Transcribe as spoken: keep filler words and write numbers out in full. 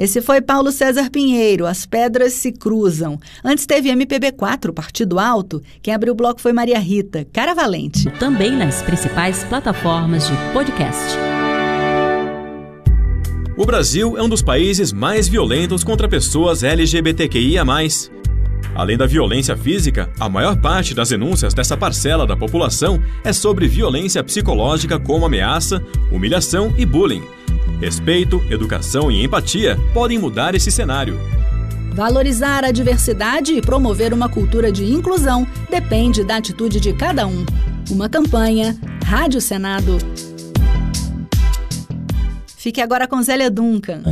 Esse foi Paulo César Pinheiro, As Pedras se Cruzam. Antes teve M P B quatro, Partido Alto. Quem abriu o bloco foi Maria Rita, Cara Valente. Também nas principais plataformas de podcast. O Brasil é um dos países mais violentos contra pessoas L G B T Q I A mais. Além da violência física, a maior parte das denúncias dessa parcela da população é sobre violência psicológica como ameaça, humilhação e bullying. Respeito, educação e empatia podem mudar esse cenário. Valorizar a diversidade e promover uma cultura de inclusão depende da atitude de cada um. Uma campanha, Rádio Senado. Fique agora com Zélia Duncan.